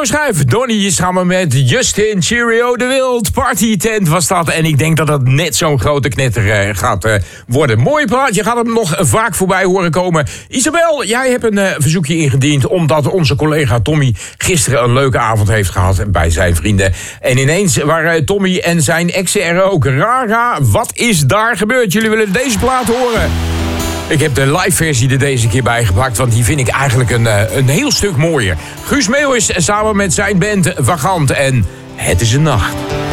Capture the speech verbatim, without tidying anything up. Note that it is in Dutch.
Joe Schuif, Donnie samen met Justin, Cheerio de Wild. Party Tent was dat. En ik denk dat dat net zo'n grote knetter uh, gaat uh, worden. Mooi plaat, je gaat hem nog vaak voorbij horen komen. Isabel, jij hebt een uh, verzoekje ingediend... omdat onze collega Tommy gisteren een leuke avond heeft gehad bij zijn vrienden. En ineens waren Tommy en zijn exen er ook. Rara, wat is daar gebeurd? Jullie willen deze plaat horen? Ik heb de live versie er deze keer bij gepakt, want die vind ik eigenlijk een, een heel stuk mooier. Guus Meeuwis samen met zijn band Vagant en Het is een nacht.